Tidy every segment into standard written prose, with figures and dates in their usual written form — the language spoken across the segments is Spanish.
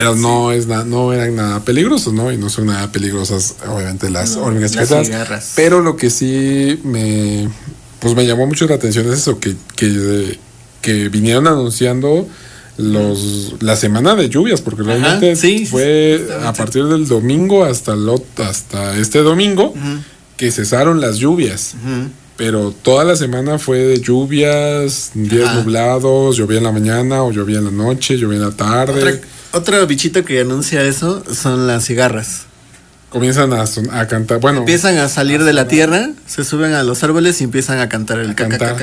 Pero no no eran nada peligrosos, ¿no? Y no son nada peligrosas, obviamente, las hormigas las cigarras. Pero lo que sí me llamó mucho la atención es eso, que vinieron anunciando la semana de lluvias, porque realmente fue a partir del domingo hasta este domingo que cesaron las lluvias. Pero toda la semana fue de lluvias, días nublados, llovía en la mañana o llovía en la noche, llovía en la tarde. Otro bichito que anuncia eso son las cigarras. Comienzan a cantar, bueno. Empiezan a salir de la tierra, se suben a los árboles y empiezan a cantar el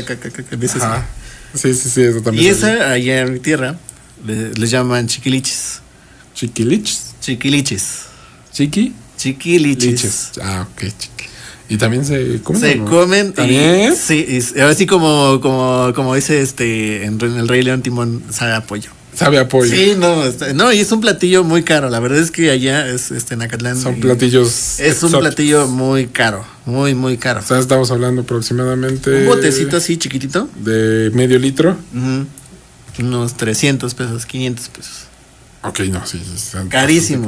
Sí, eso también. Y esa, allá en mi tierra, les llaman chiquiliches. ¿Chiquiliches? Chiquiliches. Chiquiliches. Ah, ok, y también se comen. Se comen. ¿También? Sí, así como dice en el Rey León, Timón, sabe a pollo. Sabe a pollo. Sí, no, y es un platillo muy caro. La verdad es que allá en Acatlán. Son platillos. Es un platillo muy caro, muy, muy caro. O sea, estamos hablando aproximadamente. Un botecito así chiquitito. De medio litro. Unos 300 pesos, 500 pesos. Ok, no, sí. Carísimo.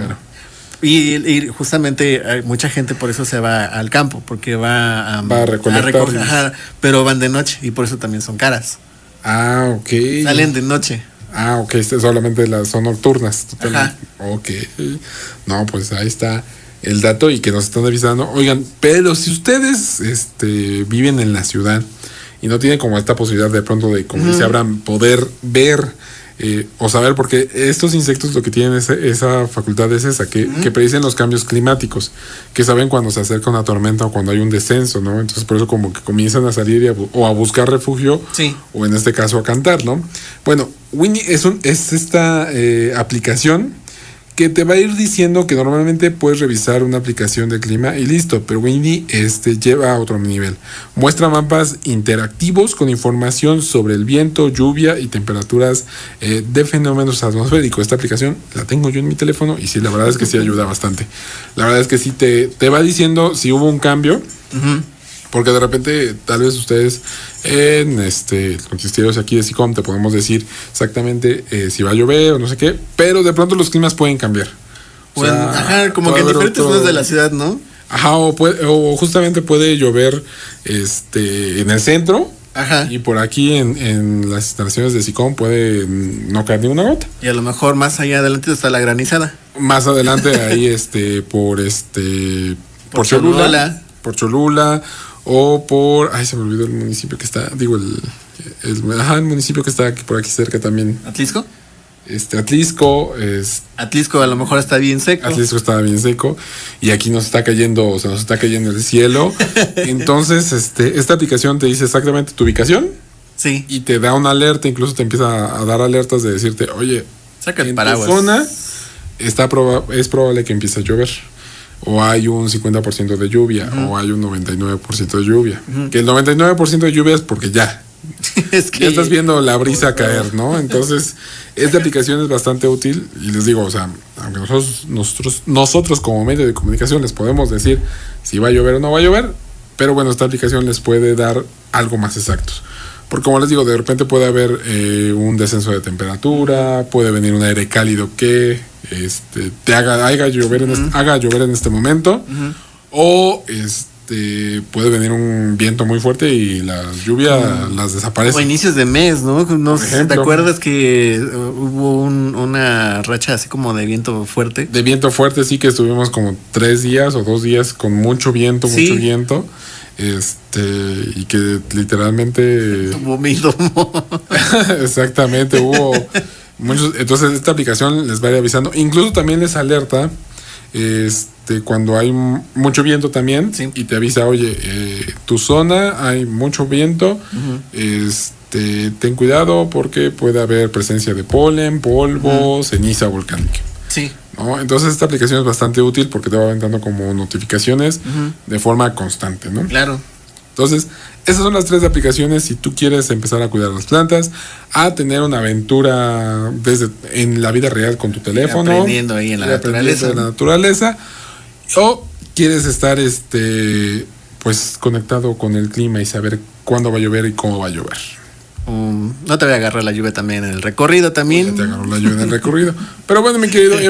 Y justamente mucha gente por eso se va al campo, porque va a recoger, pero van de noche y por eso también son caras. Ah, ok. Salen de noche. Ah, ok, solamente son nocturnas. Totalmente. Ok. No, pues ahí está el dato y que nos están avisando. Oigan, pero si ustedes viven en la ciudad y no tienen como esta posibilidad de pronto de, como dice Abraham, poder ver o saber, porque estos insectos lo que tienen esa facultad es esa, que predicen los cambios climáticos, que saben cuando se acerca una tormenta o cuando hay un descenso, ¿no? Entonces por eso como que comienzan a salir o a buscar refugio, o en este caso a cantar, ¿no? Bueno, Winnie es esta aplicación que te va a ir diciendo que normalmente puedes revisar una aplicación de clima y listo, pero Winnie lleva a otro nivel. Muestra mapas interactivos con información sobre el viento, lluvia y temperaturas de fenómenos atmosféricos. Esta aplicación la tengo yo en mi teléfono y sí, la verdad es que sí ayuda bastante. La verdad es que sí te va diciendo si hubo un cambio. Porque de repente, tal vez ustedes en conquisterios aquí de SICOM te podemos decir exactamente si va a llover o no sé qué, pero de pronto los climas pueden cambiar. Como que en diferentes zonas de la ciudad, ¿no? O justamente puede llover en el centro. Y por aquí en las instalaciones de SICOM puede no caer ni una gota. Y a lo mejor más allá adelante está la granizada. Más adelante ahí por Cholula. Por Cholula. O se me olvidó el municipio que está, el municipio que está aquí, por aquí cerca también. ¿Atlisco? Atlisco. Atlisco a lo mejor está bien seco. Atlisco está bien seco. Y aquí se nos está cayendo el cielo. Entonces, esta aplicación te dice exactamente tu ubicación. Sí. Y te da una alerta, incluso te empieza a dar alertas de decirte, oye, saca el en paraguas. tu zona es probable que empiece a llover. O hay un 50% de lluvia, o hay un 99% de lluvia. Que el 99% de lluvia es porque ya estás viendo la brisa caer, ¿no? Entonces, esta aplicación es bastante útil. Y les digo, aunque nosotros como medio de comunicación les podemos decir si va a llover o no va a llover, pero bueno, esta aplicación les puede dar algo más exactos. Porque como les digo, de repente puede haber un descenso de temperatura, puede venir un aire cálido que te haga llover en este momento, o puede venir un viento muy fuerte y la lluvia las desaparece. O inicios de mes, ¿no? ¿Te acuerdas que hubo una racha así como de viento fuerte? De viento fuerte, sí, que estuvimos como 3 días o 2 días con mucho viento, mucho viento. Y que literalmente exactamente hubo muchos. Entonces esta aplicación les va a ir avisando, incluso también les alerta cuando hay mucho viento también, y te avisa, oye, tu zona hay mucho viento, ten cuidado porque puede haber presencia de polen, polvo, ceniza volcánica. Sí. ¿No? Entonces esta aplicación es bastante útil porque te va aventando como notificaciones de forma constante, ¿no? Claro. Entonces, esas son las 3 aplicaciones si tú quieres empezar a cuidar las plantas, a tener una aventura en la vida real con tu teléfono. Aprendiendo ahí en la naturaleza. O quieres estar pues conectado con el clima y saber cuándo va a llover y cómo va a llover. no te voy a agarrar la lluvia también en el recorrido también. Te agarró la lluvia en el recorrido. Pero bueno, mi querido